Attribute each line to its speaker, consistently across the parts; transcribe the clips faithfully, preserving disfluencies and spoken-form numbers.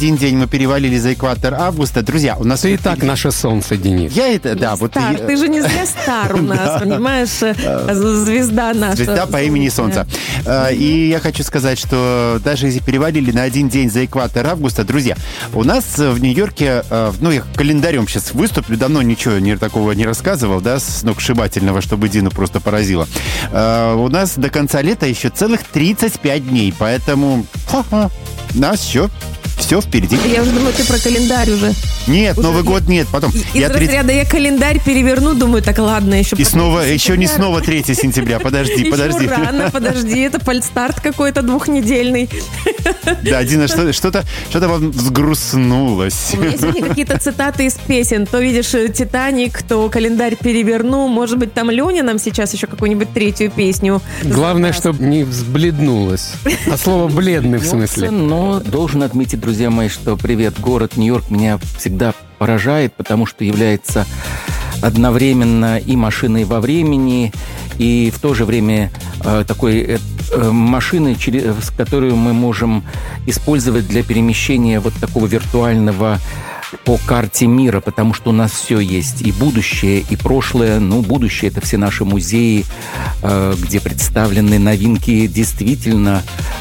Speaker 1: один день мы перевалили за экватор августа. Друзья, у нас...
Speaker 2: Ты и так наше солнце, Денис.
Speaker 1: Я это, да. Вот
Speaker 3: Стар, ты же не зря стар у нас, понимаешь? Звезда наша.
Speaker 1: Звезда по имени Солнце. И я хочу сказать, что даже если перевалили на один день за экватор августа, друзья, у нас в Нью-Йорке, ну, я календарем сейчас выступлю, давно ничего не, такого не рассказывал, да, сногсшибательного, чтобы Дину просто поразило. У нас до конца лета еще целых тридцать пять дней, поэтому ха-ха, нас еще все впереди.
Speaker 3: Я уже думаю, ты про календарь уже.
Speaker 1: Нет,
Speaker 3: уже
Speaker 1: Новый
Speaker 3: я...
Speaker 1: год нет. Потом.
Speaker 3: Из
Speaker 1: я
Speaker 3: разряда тридцать... я календарь переверну, думаю, так ладно, еще...
Speaker 1: И снова, еще не снова третьего сентября, подожди, подожди.
Speaker 3: Еще рано, подожди, это фальстарт какой-то двухнедельный.
Speaker 1: Да, Дина, что, что-то, что-то вам взгрустнулось.
Speaker 3: У меня сегодня какие-то цитаты из песен. То видишь «Титаник», то календарь переверну. Может быть, там Леня нам сейчас еще какую-нибудь третью песню.
Speaker 2: Главное, чтобы не взбледнулось. А слово «бледный» в смысле.
Speaker 4: Но должен отметить, друзья мои, что привет, город Нью-Йорк меня всегда поражает, потому что является одновременно и машиной во времени, и в то же время э, такой э, машиной, через, которую мы можем использовать для перемещения вот такого виртуального по карте мира, потому что у нас все есть. И будущее, и прошлое. Ну, будущее — это все наши музеи, э, где представлены новинки действительно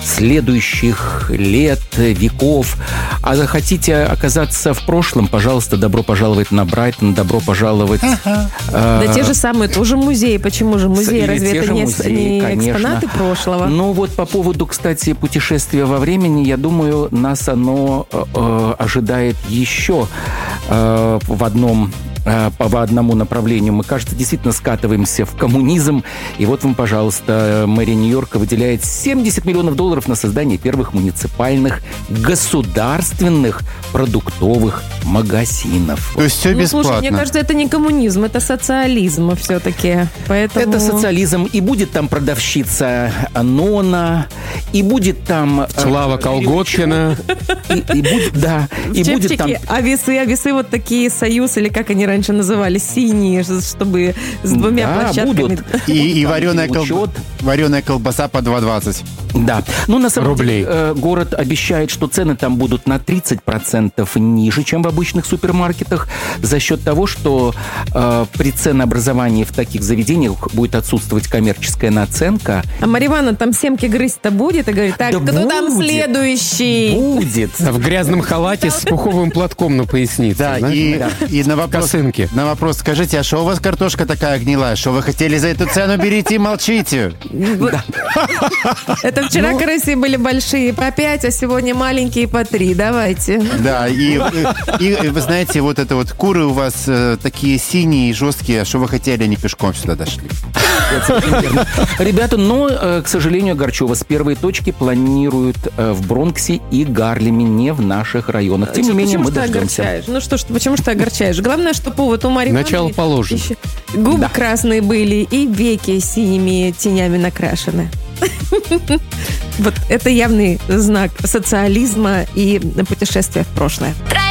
Speaker 4: следующих лет, веков. А хотите оказаться в прошлом, пожалуйста, добро пожаловать на Брайтон, добро пожаловать...
Speaker 3: Ага. Э, да те же самые тоже музеи. Почему же музеи? Разве это не,
Speaker 4: музеи,
Speaker 3: не
Speaker 4: конечно.
Speaker 3: экспонаты прошлого?
Speaker 4: Ну вот по поводу, кстати, путешествия во времени, я думаю, нас оно э, ожидает еще э, в одном по одному направлению. Мы, кажется, действительно скатываемся в коммунизм. И вот вам, пожалуйста, мэрия Нью-Йорка выделяет семьдесят миллионов долларов на создание первых муниципальных государственных продуктовых магазинов.
Speaker 1: То есть все
Speaker 3: ну,
Speaker 1: бесплатно.
Speaker 3: Слушай, мне кажется, это не коммунизм, это социализм все-таки. Поэтому...
Speaker 4: Это социализм. И будет там продавщица Нона, и будет там...
Speaker 2: Слава Колготкина.
Speaker 4: И, и будет, да. И будет там...
Speaker 3: А весы, а весы вот такие «Союз», или как они раньше назывались, синие, чтобы с двумя
Speaker 4: да,
Speaker 3: площадками.
Speaker 4: Будут.
Speaker 1: И, и вареная, кол... вареная колбаса по два двадцать.
Speaker 4: Да. Ну, на самом
Speaker 2: Рублей.
Speaker 4: деле, город обещает, что цены там будут на тридцать процентов ниже, чем в обычных супермаркетах, за счет того, что э, при ценообразовании в таких заведениях будет отсутствовать коммерческая наценка.
Speaker 3: А Марья Ивановна там семки грызть-то будет? И говорит, так,
Speaker 4: да
Speaker 3: кто
Speaker 4: будет,
Speaker 3: там следующий?
Speaker 4: Будет.
Speaker 2: В грязном халате с пуховым платком на пояснице.
Speaker 1: Да,
Speaker 2: знаешь?
Speaker 1: и,
Speaker 4: да.
Speaker 1: и на вопрос,
Speaker 2: Косынки.
Speaker 1: на вопрос, скажите, а что у вас картошка такая гнилая? Что вы хотели за эту цену? Берите и молчите.
Speaker 3: Это вчера караси были большие по пять, а сегодня маленькие по три. Давайте.
Speaker 1: Да, и, и вы знаете, вот это вот куры у вас э, такие синие, жесткие. Что вы хотели, они пешком сюда дошли.
Speaker 4: Ребята, но, к сожалению, огорчу вас, первые точки планируют в Бронксе и Гарлеме, не в наших районах. Тем не менее, мы дождемся.
Speaker 3: Ну что ж, почему же ты огорчаешь? Главное, что повод у Марьи
Speaker 2: Начало положено.
Speaker 3: Губы
Speaker 4: Да.
Speaker 3: красные были и веки синими тенями накрашены. Вот это явный знак социализма и путешествия в прошлое.